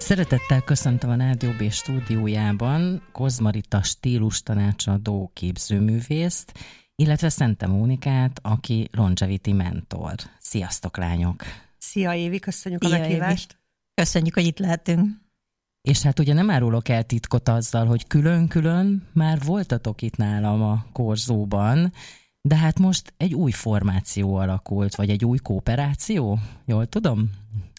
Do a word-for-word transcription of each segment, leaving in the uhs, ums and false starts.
Szeretettel köszöntöm a Rádió B stúdiójában Kozmarita stílustanácsadó képzőművészt, illetve Szente Mónikát, aki longevity mentor. Sziasztok, lányok! Szia, Évi, köszönjük Szia, a meghívást! Évi. Köszönjük, hogy itt lehetünk. És hát ugye nem árulok el titkot azzal, hogy külön-külön már voltatok itt nálam a Korzóban, de hát most egy új formáció alakult, vagy egy új kooperáció? Jól tudom?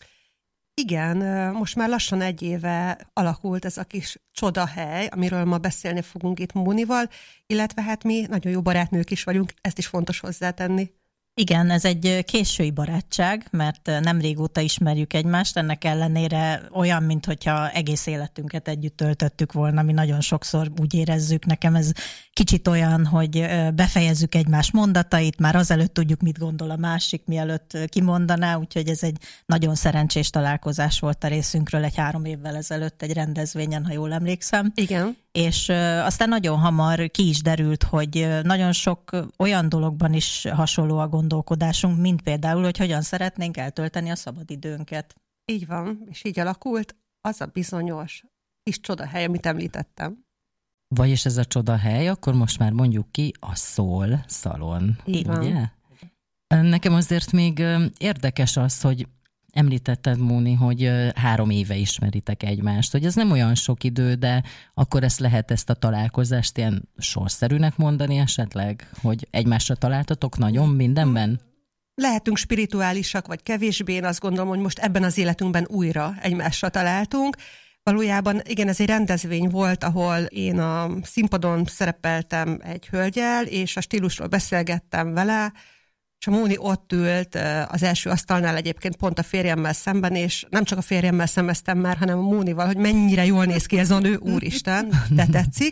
Igen, most már lassan egy éve alakult ez a kis csodahely, amiről ma beszélni fogunk itt Mónival, illetve hát mi nagyon jó barátnők is vagyunk, ezt is fontos hozzátenni. Igen, ez egy késői barátság, mert nem régóta ismerjük egymást, ennek ellenére olyan, mintha egész életünket együtt töltöttük volna, mi nagyon sokszor úgy érezzük, nekem ez kicsit olyan, hogy befejezzük egymás mondatait, már azelőtt tudjuk, mit gondol a másik, mielőtt kimondaná, úgyhogy ez egy nagyon szerencsés találkozás volt a részünkről egy három évvel ezelőtt egy rendezvényen, ha jól emlékszem. Igen. És aztán nagyon hamar ki is derült, hogy nagyon sok olyan dologban is hasonló a gondolkodásunk, mint például, hogy hogyan szeretnénk eltölteni a szabadidőnket. Így van, és így alakult az a bizonyos kis csodahely, amit említettem. Vagyis ez a csodahely, akkor most már mondjuk ki a Soul Salon. Így van. Ugye? Nekem azért még érdekes az, hogy említetted, Móni, hogy három éve ismeritek egymást, hogy ez nem olyan sok idő, de akkor ezt lehet ezt a találkozást ilyen sorszerűnek mondani esetleg, hogy egymásra találtatok nagyon mindenben? Lehetünk spirituálisak, vagy kevésbé, én azt gondolom, hogy most ebben az életünkben újra egymásra találtunk. Valójában igen, ez egy rendezvény volt, ahol én a színpadon szerepeltem egy hölgyel, és a stílusról beszélgettem vele, és a Móni ott ült az első asztalnál egyébként pont a férjemmel szemben, és nem csak a férjemmel szemeztem már, hanem a Mónival, hogy mennyire jól néz ki ez a nő, úristen, de tetszik.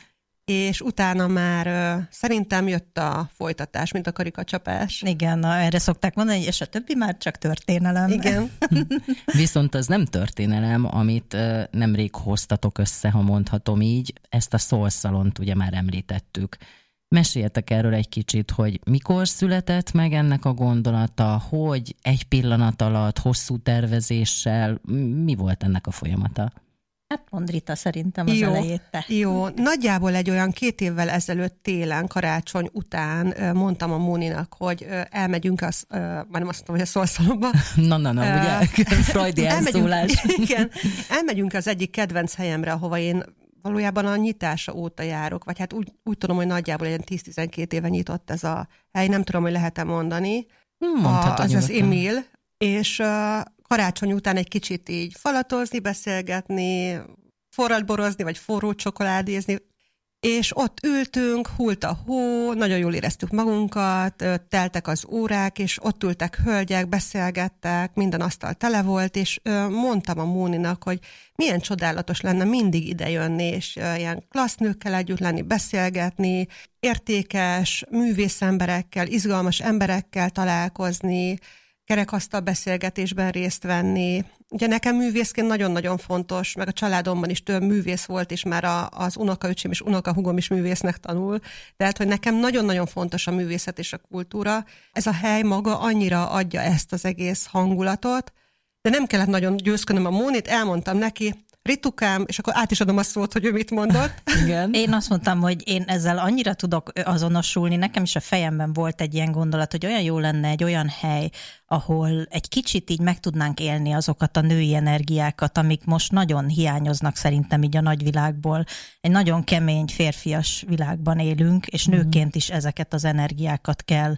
És utána már szerintem jött a folytatás, mint a karikacsapás. Igen, na, erre szokták mondani, és a többi már csak történelem. Igen. Viszont az nem történelem, amit nemrég hoztatok össze, ha mondhatom így, ezt a Soul Salont ugye már említettük. Meséljetek erről egy kicsit, hogy mikor született meg ennek a gondolata, hogy egy pillanat alatt, hosszú tervezéssel, mi volt ennek a folyamata? Hát mondd, Rita, szerintem az jó, elejét te. Jó, nagyjából egy olyan két évvel ezelőtt télen, karácsony után mondtam a Móninak, hogy elmegyünk, az, már nem azt mondtam, hogy a Soul Salonba. Na, na, na, ugye? Freudi elszólás. Igen, elmegyünk az egyik kedvenc helyemre, ahova én valójában a nyitása óta járok, vagy hát úgy, úgy tudom, hogy nagyjából ilyen tíz-tizenkét éve nyitott ez a hely, nem tudom, hogy lehet-e mondani. Mondhatod, az az Emil, és uh, karácsony után egy kicsit így falatozni, beszélgetni, forradborozni, vagy forró csokoládézni, és ott ültünk, hult a hó, nagyon jól éreztük magunkat, teltek az órák, és ott ültek hölgyek, beszélgettek, minden asztal tele volt, és mondtam a Móninak, hogy milyen csodálatos lenne mindig idejönni, és ilyen klassz nőkkel együtt lenni, beszélgetni, értékes, művész emberekkel, izgalmas emberekkel találkozni, kerekasztal beszélgetésben részt venni. Ugye nekem művészként nagyon-nagyon fontos, meg a családomban is több művész volt, és már a, az unokaöcsém és unokahúgom is művésznek tanul. Tehát, hogy nekem nagyon-nagyon fontos a művészet és a kultúra. Ez a hely maga annyira adja ezt az egész hangulatot, de nem kellett nagyon győzködnöm a Mónit, elmondtam neki, Ritukám, és akkor át is adom a szót, hogy ő mit mondott. Igen. Én azt mondtam, hogy én ezzel annyira tudok azonosulni, nekem is a fejemben volt egy ilyen gondolat, hogy olyan jó lenne egy olyan hely, ahol egy kicsit így meg tudnánk élni azokat a női energiákat, amik most nagyon hiányoznak szerintem így a nagyvilágból. Egy nagyon kemény férfias világban élünk, és nőként is ezeket az energiákat kell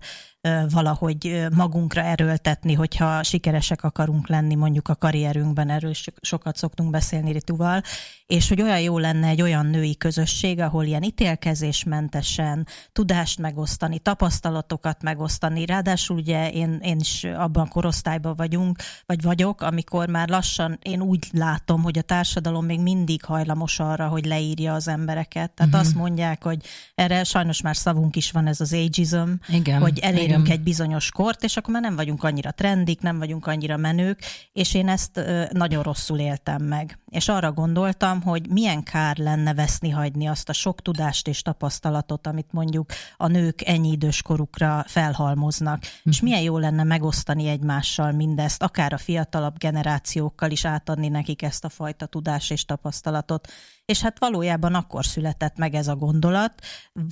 valahogy magunkra erőltetni, hogyha sikeresek akarunk lenni mondjuk a karrierünkben, erről sokat szoktunk beszélni Rituval, és hogy olyan jó lenne egy olyan női közösség, ahol ilyen ítélkezésmentesen tudást megosztani, tapasztalatokat megosztani, ráadásul ugye én, én is abban a korosztályban vagyunk, vagy vagyok, amikor már lassan én úgy látom, hogy a társadalom még mindig hajlamos arra, hogy leírja az embereket. Tehát mm-hmm. azt mondják, hogy erre sajnos már szavunk is van, ez az ageism, igen, hogy elérünk igen. egy bizonyos kort, és akkor már nem vagyunk annyira trendik, nem vagyunk annyira menők, és én ezt nagyon rosszul éltem meg. És arra gondoltam, hogy milyen kár lenne veszni hagyni azt a sok tudást és tapasztalatot, amit mondjuk a nők ennyi idős korukra felhalmoznak, mm. és milyen jó lenne megosztani megosztani egymással mindezt, akár a fiatalabb generációkkal is átadni nekik ezt a fajta tudást és tapasztalatot. És hát valójában akkor született meg ez a gondolat.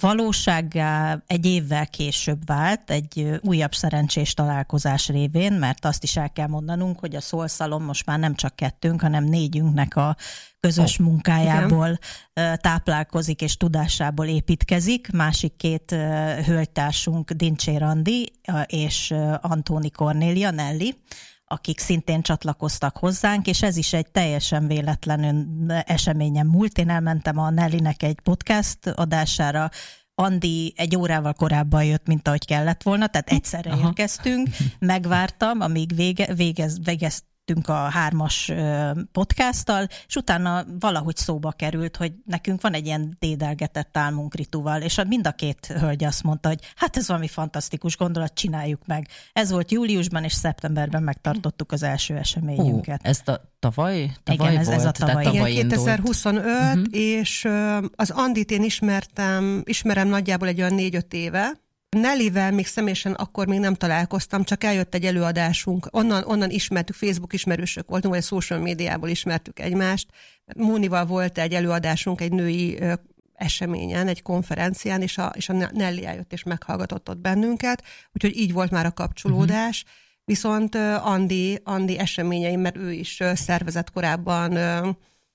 Valósággá egy évvel később vált, egy újabb szerencsés találkozás révén, mert azt is el kell mondanunk, hogy a Szolszalon most már nem csak kettőnk, hanem négyünknek a közös oh, munkájából igen. táplálkozik és tudásából építkezik. Másik két hölgytársunk Dincsér Andi és Antóni Kornélia, Nelli, akik szintén csatlakoztak hozzánk, és ez is egy teljesen véletlenül eseményen múlt. Én elmentem a Nellinek egy podcast adására, Andi egy órával korábban jött, mint ahogy kellett volna, tehát egyszerre Aha. érkeztünk, megvártam, amíg vége, végez, végez a hármas podcasttal, és utána valahogy szóba került, hogy nekünk van egy ilyen dédelgetett álmunk Rituval, és mind a két hölgy azt mondta, hogy hát ez valami fantasztikus gondolat, csináljuk meg. Ez volt júliusban, és szeptemberben megtartottuk az első eseményünket. Ó, ezt a tavaly, tavaly Igen, ez, volt, ez a tavaly. tavaly Igen, kétezer-huszonöt, uh-huh. és az Andit én ismertem, ismerem nagyjából egy olyan négy-öt éve. Nellivel még személyesen akkor még nem találkoztam, csak eljött egy előadásunk, onnan, onnan ismertük, Facebook ismerősök voltunk, vagy a social médiából ismertük egymást. Mónival volt egy előadásunk egy női ö, eseményen, egy konferencián, és a, és a Nelli eljött és meghallgatott ott bennünket, úgyhogy így volt már a kapcsolódás. Uh-huh. Viszont ö, Andi, Andi eseményei, mert ő is ö, szervezett korábban ö,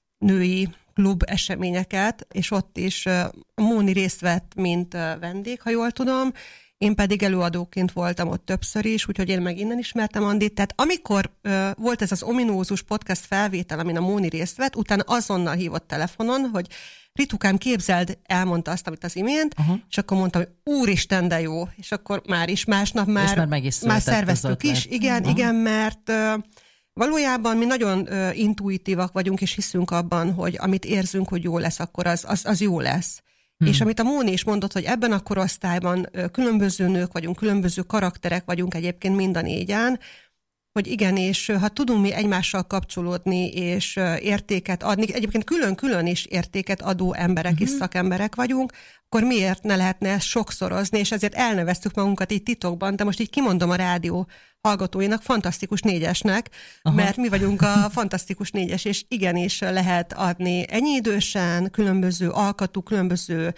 női klub eseményeket, és ott is uh, Móni részt vett, mint uh, vendég, ha jól tudom, én pedig előadóként voltam ott többször is, úgyhogy én meg innen ismertem Andit. Tehát amikor uh, volt ez az ominózus podcast felvétel, amin a Móni részt vett, utána azonnal hívott telefonon, hogy Ritukám, képzeld, elmondta azt, amit az imént, uh-huh. és akkor mondtam, hogy úristen, de jó, és akkor már is másnap már, már, már szerveztük is. Igen, uh-huh. igen, mert uh, valójában mi nagyon uh, intuitívak vagyunk, és hiszünk abban, hogy amit érzünk, hogy jó lesz, akkor az, az, az jó lesz. Hmm. És amit a Móni is mondott, hogy ebben a korosztályban uh, különböző nők vagyunk, különböző karakterek vagyunk egyébként mind a négyen, hogy igen, és uh, ha tudunk mi egymással kapcsolódni, és uh, értéket adni, egyébként külön-külön is értéket adó emberek hmm. és szakemberek vagyunk, akkor miért ne lehetne ezt sokszorozni, és ezért elneveztük magunkat így titokban, de most így kimondom a rádió hallgatóinak, Fantasztikus Négyesnek, Aha. mert mi vagyunk a Fantasztikus Négyes, és igenis lehet adni ennyi idősen különböző alkatú, különböző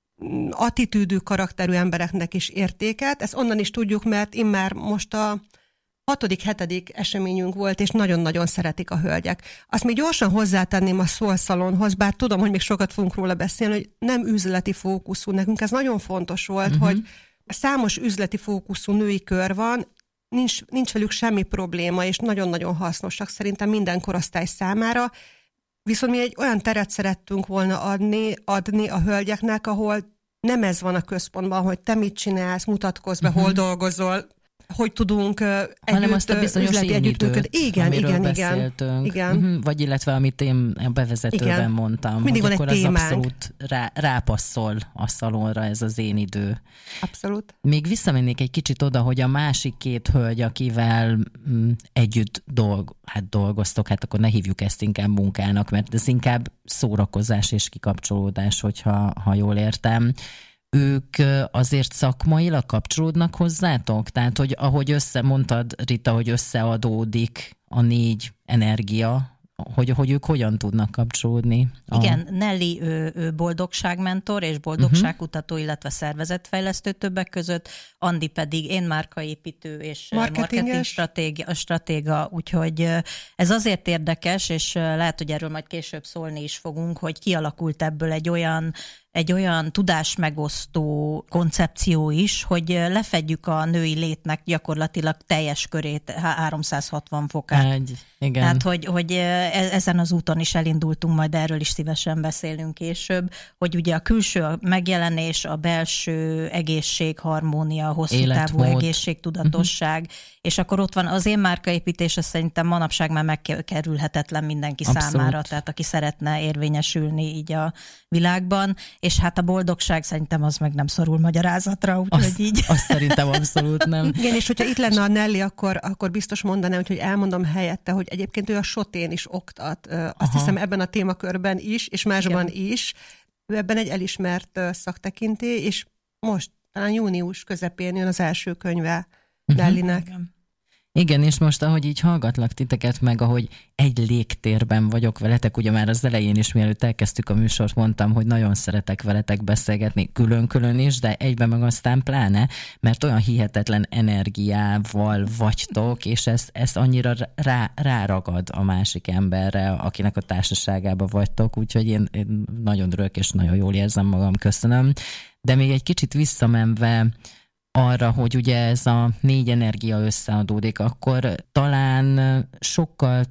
attitűdű, karakterű embereknek is értéket. Ezt onnan is tudjuk, mert immár most a hatodik, hetedik eseményünk volt, és nagyon-nagyon szeretik a hölgyek. Azt még gyorsan hozzátenném a Szolszalonhoz, bár tudom, hogy még sokat fogunk róla beszélni, hogy nem üzleti fókuszú. Nekünk ez nagyon fontos volt, uh-huh. hogy számos üzleti fókuszú női kör van, nincs, nincs velük semmi probléma, és nagyon-nagyon hasznosak szerintem minden korosztály számára. Viszont mi egy olyan teret szerettünk volna adni, adni a hölgyeknek, ahol nem ez van a központban, hogy te mit csinálsz, mutatkozz be, uh-huh. hol dolgozol, hogy tudunk uh, együtt, azt a bizonyos üzleti együttműködni. Igen, igen, igen, igen. Uh-huh. Vagy illetve, amit én a bevezetőben igen. mondtam, mindig hogy van akkor egy az abszolút rá, rápasszol a szalonra ez az én idő. Abszolút. Még visszamennék egy kicsit oda, hogy a másik két hölgy, akivel m, együtt dolg, hát dolgoztok, hát akkor ne hívjuk ezt inkább munkának, mert ez inkább szórakozás és kikapcsolódás, hogyha ha jól értem. Ők azért szakmailag kapcsolódnak hozzátok? Tehát, hogy ahogy összemondtad, Rita, hogy összeadódik a négy energia, hogy, hogy ők hogyan tudnak kapcsolódni? A... Igen, Nelli ő, ő boldogságmentor és boldogságkutató, uh-huh. illetve szervezetfejlesztő többek között, Andi pedig én márkaépítő és marketing stratéga, stratéga, úgyhogy ez azért érdekes, és lehet, hogy erről majd később szólni is fogunk, hogy kialakult ebből egy olyan egy olyan tudásmegosztó koncepció is, hogy lefedjük a női létnek gyakorlatilag teljes körét, háromszázhatvan fokát. Egy, igen. Tehát, hogy, hogy ezen az úton is elindultunk, majd erről is szívesen beszélünk később, hogy ugye a külső megjelenés, a belső egészség, harmónia, hosszú Életmód. Távú egészség, tudatosság, uh-huh. és akkor ott van az én márkaépítés, ez szerintem manapság már megkerülhetetlen mindenki Abszolút. Számára, tehát aki szeretne érvényesülni így a világban, és hát a boldogság szerintem az meg nem szorul magyarázatra, úgyhogy azt, így. Azt szerintem abszolút nem. Igen, és hogyha itt lenne a Nelli, akkor, akkor biztos mondanám, hogy igen helyette, hogy egyébként ő a Sotén is oktat. Azt Aha. hiszem ebben a témakörben is, és másban igen. is. Ő ebben egy elismert szaktekintély, és most talán június közepén jön az első könyve uh-huh. Nellinek. Igen. Igen, és most, ahogy így hallgatlak titeket, meg ahogy egy légtérben vagyok veletek, ugye már az elején is, mielőtt elkezdtük a műsort, mondtam, hogy nagyon szeretek veletek beszélgetni, külön-külön is, de egyben meg aztán pláne, mert olyan hihetetlen energiával vagytok, és ezt, ezt annyira rá, ráragad a másik emberre, akinek a társaságában vagytok, úgyhogy én, én nagyon örülök, és nagyon jól érzem magam, köszönöm. De még egy kicsit visszamenve arra, hogy ugye ez a négy energia összeadódik, akkor talán sokkal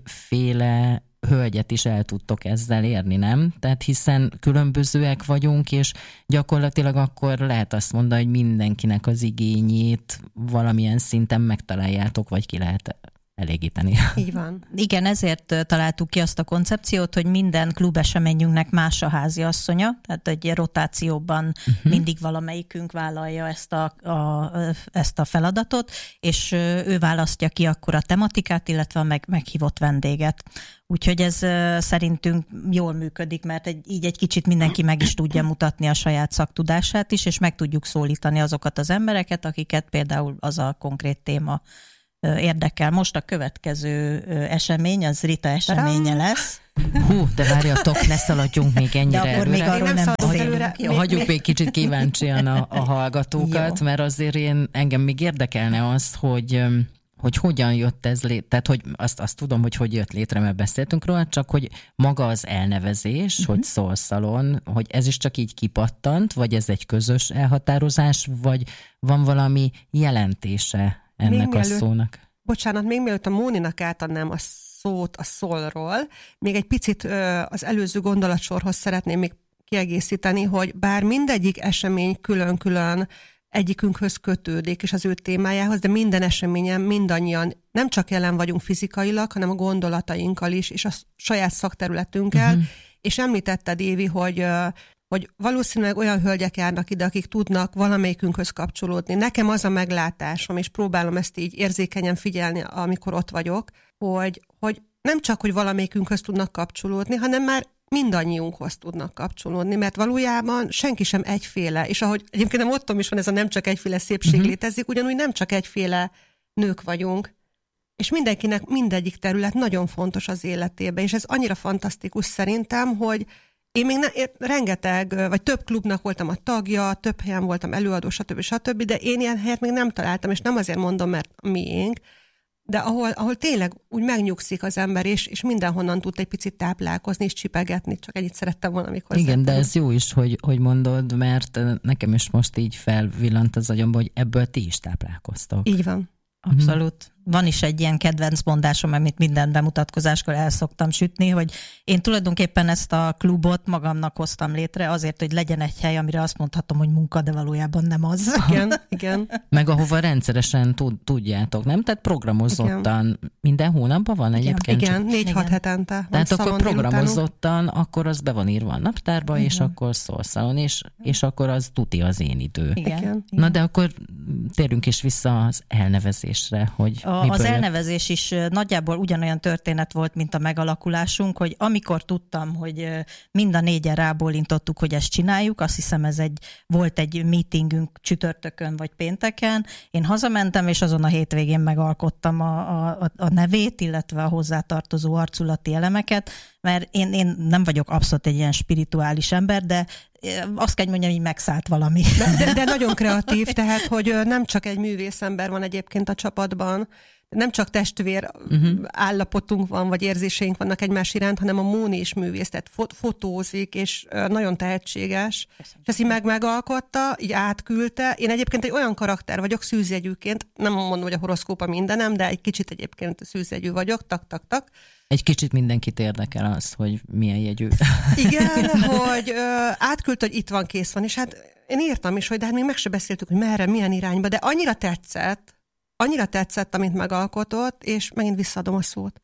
többféle hölgyet is el tudtok ezzel érni, nem? Tehát hiszen különbözőek vagyunk, és gyakorlatilag akkor lehet azt mondani, hogy mindenkinek az igényét valamilyen szinten megtaláljátok, vagy ki lehet elégíteni. Így van. Igen, ezért találtuk ki azt a koncepciót, hogy minden klubeseményünknek más a háziasszonya, tehát egy rotációban uh-huh. mindig valamelyikünk vállalja ezt a, a, ezt a feladatot, és ő választja ki akkor a tematikát, illetve a meg, meghívott vendéget. Úgyhogy ez szerintünk jól működik, mert egy, így egy kicsit mindenki meg is tudja mutatni a saját szaktudását is, és meg tudjuk szólítani azokat az embereket, akiket például az a konkrét téma érdekel. Most a következő esemény, az Rita eseménye lesz. Hú, de várjatok, ne szaladjunk még ennyire de akkor még arról nem beszélünk. Hagyjuk még kicsit kíváncsian a, a hallgatókat, jó. Mert azért én, engem még érdekelne az, hogy hogy hogyan jött ez létre, tehát hogy azt, azt tudom, hogy hogy jött létre, mert beszéltünk róla, csak hogy maga az elnevezés, uh-huh. hogy Soul Salon, hogy ez is csak így kipattant, vagy ez egy közös elhatározás, vagy van valami jelentése ennek még a mielőtt, szónak? Bocsánat, még mielőtt a Móninak átadnám a szót a Soulról, még egy picit az előző gondolatsorhoz szeretném még kiegészíteni, hogy bár mindegyik esemény külön-külön egyikünkhöz kötődik, és az ő témájához, de minden eseményen mindannyian nem csak jelen vagyunk fizikailag, hanem a gondolatainkkal is, és a saját szakterületünkkel. Uh-huh. És említetted, Évi, hogy, hogy valószínűleg olyan hölgyek járnak ide, akik tudnak valamelyikünkhöz kapcsolódni. Nekem az a meglátásom, és próbálom ezt így érzékenyen figyelni, amikor ott vagyok, hogy, hogy nem csak, hogy valamelyikünkhöz tudnak kapcsolódni, hanem már mindannyiunkhoz tudnak kapcsolódni, mert valójában senki sem egyféle, és ahogy egyébként a mottom is van, ez a nem csak egyféle szépség uh-huh. létezik, ugyanúgy nem csak egyféle nők vagyunk, és mindenkinek mindegyik terület nagyon fontos az életében, és ez annyira fantasztikus szerintem, hogy én még ne, én rengeteg, vagy több klubnak voltam a tagja, több helyen voltam előadó, stb. stb., de én ilyen helyet még nem találtam, és nem azért mondom, mert miénk, de ahol, ahol tényleg úgy megnyugszik az ember, és, és mindenhonnan tud egy picit táplálkozni és csipegetni. Csak ennyit szerettem volna, amikor igen, de ez jó is, hogy, hogy mondod, mert nekem is most így felvillant az agyomba, hogy ebből ti is táplálkoztok. Így van. Abszolút. Van is egy ilyen kedvenc mondásom, amit minden bemutatkozáskor el szoktam sütni, hogy én tulajdonképpen ezt a klubot magamnak hoztam létre azért, hogy legyen egy hely, amire azt mondhatom, hogy munka, de valójában nem az. Igen, igen. Meg ahova rendszeresen tud, tudjátok, nem? Tehát programozottan igen. Minden hónapban van egyébként? Igen, négy-hat hetente. Tehát akkor programozottan, akkor az be van írva a naptárba, igen. És akkor Soul Salon, és, és akkor az tuti az én idő. Igen. Igen. Na de akkor térjünk is vissza az elnevezésre, hogy A, az elnevezés is nagyjából ugyanolyan történet volt, mint a megalakulásunk, hogy amikor tudtam, hogy mind a négyen rábólintottuk, hogy ezt csináljuk, azt hiszem ez egy, volt egy meetingünk csütörtökön vagy pénteken, én hazamentem, és azon a hétvégén megalkottam a, a, a nevét, illetve a hozzátartozó arculati elemeket, mert én, én nem vagyok abszolút egy ilyen spirituális ember, de azt kell mondjam, hogy megszállt valami. De, de nagyon kreatív, tehát, hogy nem csak egy művészember van egyébként a csapatban, nem csak testvér uh-huh. állapotunk van, vagy érzéseink vannak egymás iránt, hanem a Móni is művész, tehát fot- fotózik, és nagyon tehetséges. Köszönöm. És ezt így meg megalkotta, így átküldte. Én egyébként egy olyan karakter vagyok, szűzjegyűként, nem mondom, hogy a horoszkópa mindenem, de egy kicsit egyébként szűzjegyű vagyok, tak-tak-tak. Egy kicsit mindenkit érdekel az, hogy milyen jegyű. Igen, hogy ö, átküldte, hogy itt van, kész van, és hát én írtam is, hogy de hát még meg se beszéltük, hogy merre, milyen irányba, de annyira tetszett, annyira tetszett, amit megalkotott, és megint visszaadom a szót.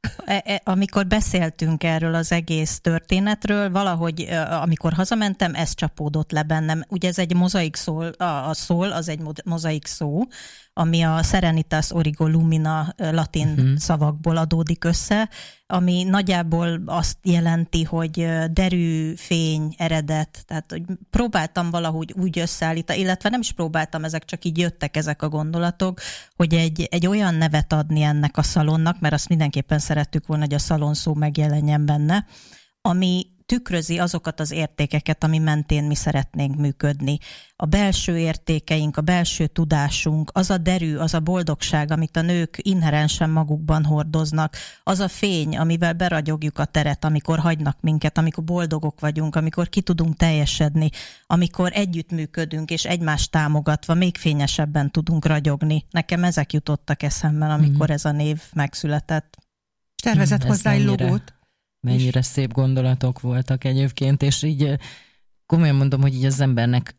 Amikor beszéltünk erről az egész történetről, valahogy amikor hazamentem, ez csapódott le bennem. Ugye ez egy mozaik szó, a szól az egy mozaik szó, ami a Serenitas Origo Lumina latin uh-huh. szavakból adódik össze, ami nagyjából azt jelenti, hogy derű, fény, eredet, tehát hogy próbáltam valahogy úgy összeállítani, illetve nem is próbáltam, ezek csak így jöttek ezek a gondolatok, hogy egy, egy olyan nevet adni ennek a szalonnak, mert azt mindenképpen szerettük volna, hogy a szalon szó megjelenjen benne, ami tükrözi azokat az értékeket, ami mentén mi szeretnénk működni. A belső értékeink, a belső tudásunk, az a derű, az a boldogság, amit a nők inherensen magukban hordoznak, az a fény, amivel beragyogjuk a teret, amikor hagynak minket, amikor boldogok vagyunk, amikor ki tudunk teljesedni, amikor együttműködünk és egymást támogatva még fényesebben tudunk ragyogni. Nekem ezek jutottak eszemben, amikor mm. ez a név megszületett. Tervezett mm, hozzá egy logót. Mennyire szép gondolatok voltak egyébként, és így komolyan mondom, hogy így az embernek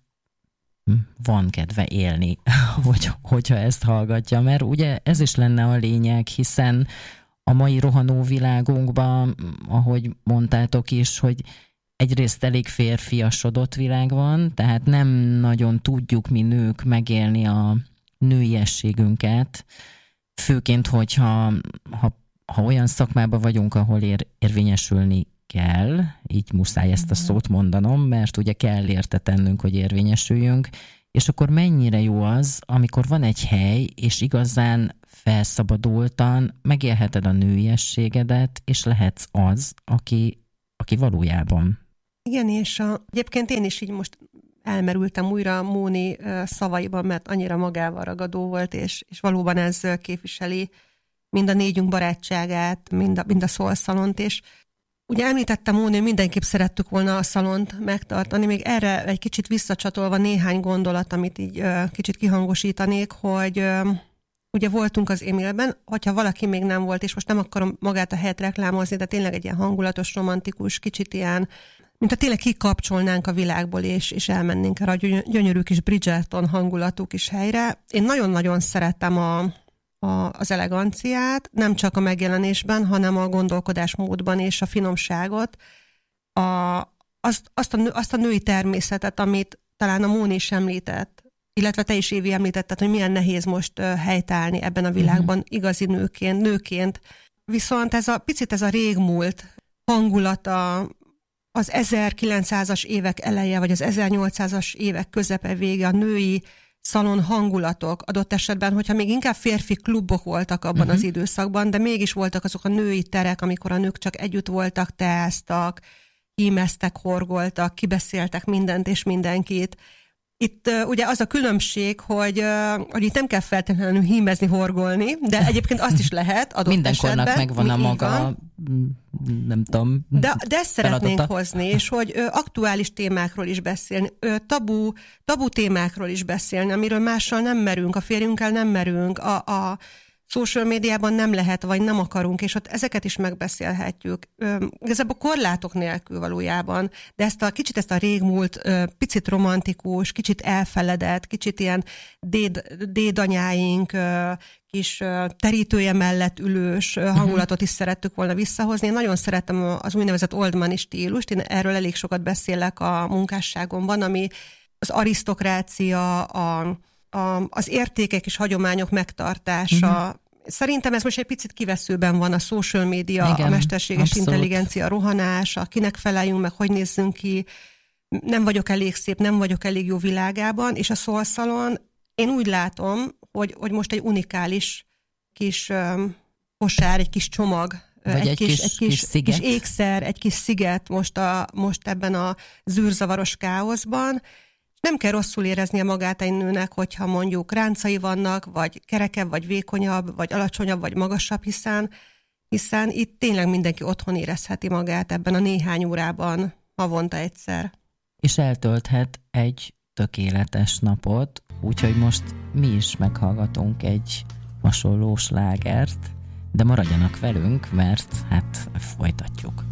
van kedve élni, hogy, hogyha ezt hallgatja, mert ugye ez is lenne a lényeg, hiszen a mai rohanó világunkban, ahogy mondtátok is, hogy egyrészt elég férfiasodott világ van, tehát nem nagyon tudjuk mi nők megélni a nőiességünket, főként, hogyha ha ha olyan szakmában vagyunk, ahol ér, érvényesülni kell, így muszáj ezt a szót mondanom, mert ugye kell érte tennünk, hogy érvényesüljünk, és akkor mennyire jó az, amikor van egy hely, és igazán felszabadultan megélheted a nőiességedet, és lehetsz az, aki, aki valójában. Igen, és a, egyébként én is így most elmerültem újra Móni szavaiban, mert annyira magával ragadó volt, és, és valóban ez képviseli mind a négyünk barátságát, mind a, mind a szolszalont, és ugye említettem Móni, hogy mindenképp szerettük volna a szalont megtartani, még erre egy kicsit visszacsatolva néhány gondolat, amit így uh, kicsit kihangosítanék, hogy uh, ugye voltunk az Emilben, hogyha valaki még nem volt, és most nem akarom magát a helyet reklámozni, de tényleg egy ilyen hangulatos, romantikus, kicsit ilyen, mint ha tényleg kikapcsolnánk a világból, és, és elmennénk erre a gyönyörű kis Bridgerton hangulatú kis helyre. Én nagyon-nagyon szerettem a az eleganciát, nem csak a megjelenésben, hanem a gondolkodásmódban és a finomságot, a, azt, azt, a, nő, azt a női természetet, amit talán a Móni is említett, illetve te is, Évi, említetted, hogy milyen nehéz most helytállni ebben a világban uh-huh. igazi nőként, nőként. Viszont ez a picit ez a régmúlt hangulata, az ezerkilencszázas évek eleje, vagy az ezernyolcszázas évek közepe vége, a női szalon hangulatok adott esetben, hogyha még inkább férfi klubok voltak abban uh-huh. az időszakban, de mégis voltak azok a női terek, amikor a nők csak együtt voltak, teáztak, hímeztek, horgoltak, kibeszéltek mindent és mindenkit. Itt uh, ugye az a különbség, hogy, uh, hogy itt nem kell feltétlenül hímezni, horgolni, de egyébként azt is lehet adott mindenkornak esetben. Megvan a maga, van. nem tudom. De, de ezt szeretnénk hozni, és hogy ö, aktuális témákról is beszélni, ö, tabu, tabu témákról is beszélni, amiről mással nem merünk, a férjünkkel nem merünk, a, a social médiában nem lehet, vagy nem akarunk, és ott ezeket is megbeszélhetjük. Ö, igazából korlátok nélkül valójában, de ezt a kicsit ezt a régmúlt, ö, picit romantikus, kicsit elfeledett, kicsit ilyen déd, dédanyáink, ö, kis terítője mellett ülős hangulatot is szerettük volna visszahozni. Én nagyon szeretem az úgynevezett oldmani stílust, én erről elég sokat beszélek a munkásságomban, ami az arisztokrácia, a, a, az értékek és hagyományok megtartása. Uh-huh. Szerintem ez most egy picit kiveszőben van a social media, igen, a mesterséges abszolút. Intelligencia, a rohanás, a kinek feleljünk meg, hogy nézzünk ki, nem vagyok elég szép, nem vagyok elég jó világában, és a szolszalon én úgy látom, hogy, hogy most egy unikális kis um, kosár, egy kis csomag, egy, egy, kis, kis, egy kis, kis, kis ékszer, egy kis sziget most, a, most ebben a zűrzavaros káoszban. Nem kell rosszul éreznie magát egy nőnek, hogyha mondjuk ráncai vannak, vagy kerekebb, vagy vékonyabb, vagy alacsonyabb, vagy magasabb, hiszen, hiszen itt tényleg mindenki otthon érezheti magát ebben a néhány órában, havonta egyszer. És eltölthet egy tökéletes napot, úgyhogy most mi is meghallgatunk egy hasonló slágert, de maradjanak velünk, mert hát folytatjuk.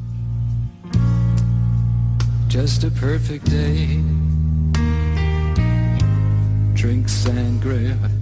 Just a perfect day. Drink sangria